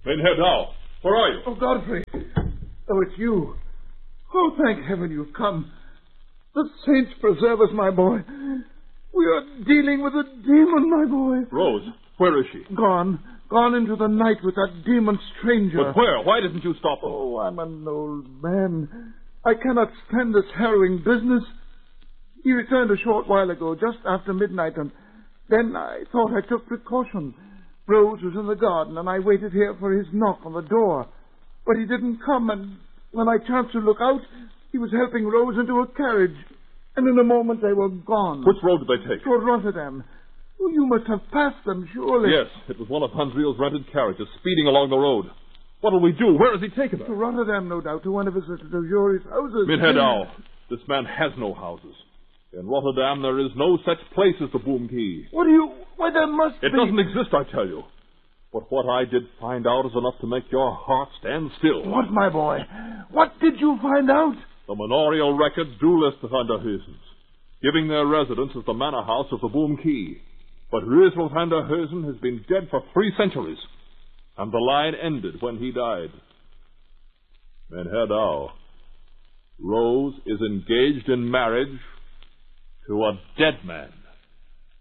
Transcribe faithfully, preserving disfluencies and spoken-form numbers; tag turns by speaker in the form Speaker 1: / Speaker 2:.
Speaker 1: Mainhead now. Where are you?
Speaker 2: Oh, Godfrey. Oh, it's you. Oh, thank heaven you've come. The saints preserve us, my boy. We are dealing with a demon, my boy.
Speaker 1: Rose, where is she?
Speaker 2: Gone. Gone into the night with that demon stranger.
Speaker 1: But where? Why didn't you stop her?
Speaker 2: Oh, I'm an old man. I cannot stand this harrowing business. He returned a short while ago, just after midnight, and then I thought I took precaution. Rose was in the garden, and I waited here for his knock on the door. But he didn't come, and when I chanced to look out, he was helping Rose into a carriage. And in a moment they were gone.
Speaker 1: Which road did they take?
Speaker 2: Toward Rotterdam. Oh, you must have passed them, surely.
Speaker 1: Yes, it was one of Hans Riel's rented carriages speeding along the road. What'll we do? Where has he taken her?
Speaker 2: To Rotterdam, no doubt, to one of his little Jory's houses.
Speaker 1: Mainhead Owl, this man has no houses. In Rotterdam there is no such place as the Boom Key.
Speaker 2: What do you... Why, there must
Speaker 1: it
Speaker 2: be...
Speaker 1: It doesn't exist, I tell you. But what I did find out is enough to make your heart stand still.
Speaker 2: What, my boy? What did you find out?
Speaker 1: The manorial records do list the Van der Heusens, giving their residence as the manor house of the Boom Key. But Riesel van der Heusen has been dead for three centuries, and the line ended when he died. Mainhead Owl, Rose is engaged in marriage to a dead man.